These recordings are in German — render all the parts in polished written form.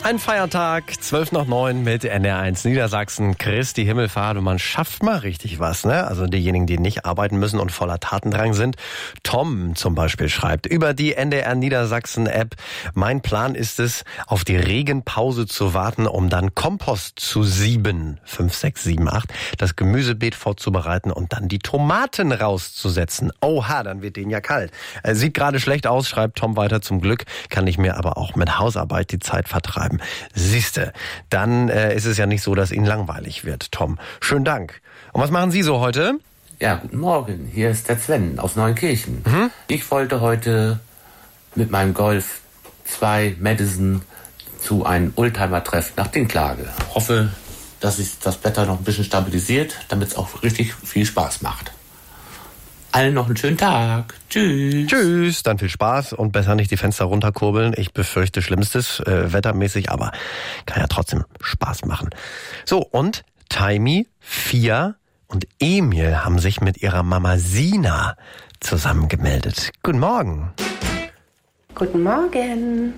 Ein Feiertag, 8:12 mit NDR1 Niedersachsen, Christi Himmelfahrt, und man schafft mal richtig was, ne? Also diejenigen, die nicht arbeiten müssen und voller Tatendrang sind. Tom zum Beispiel schreibt über die NDR Niedersachsen App: Mein Plan ist es, auf die Regenpause zu warten, um dann Kompost zu sieben, 5, 6, 7, 8, das Gemüsebeet vorzubereiten und dann die Tomaten rauszusetzen. Oha, dann wird denen ja kalt. Sieht gerade schlecht aus, schreibt Tom weiter. Zum Glück kann ich mir aber auch mit Hausarbeit die Zeit vertreiben. Siehste, dann ist es ja nicht so, dass Ihnen langweilig wird, Tom. Schönen Dank. Und was machen Sie so heute? Ja, guten Morgen. Hier ist der Sven aus Neunkirchen. Ich wollte heute mit meinem Golf 2 Madison zu einem Oldtimer-Treff nach Dinklage. Hoffe, dass sich das Wetter noch ein bisschen stabilisiert, damit es auch richtig viel Spaß macht. Allen noch einen schönen Tag. Tschüss. Tschüss, dann viel Spaß und besser nicht die Fenster runterkurbeln. Ich befürchte Schlimmstes, wettermäßig, aber kann ja trotzdem Spaß machen. So, und Taimi, Fia und Emil haben sich mit ihrer Mama Sina zusammengemeldet. Guten Morgen. Guten Morgen.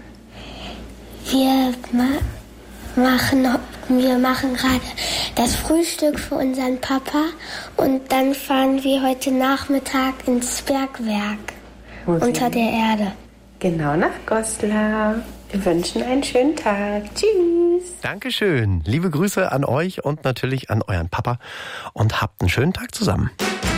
Wir machen gerade das Frühstück für unseren Papa und dann fahren wir heute Nachmittag ins Bergwerk unter der Erde. Genau, nach Goslar. Wir wünschen einen schönen Tag. Tschüss. Dankeschön. Liebe Grüße an euch und natürlich an euren Papa und habt einen schönen Tag zusammen.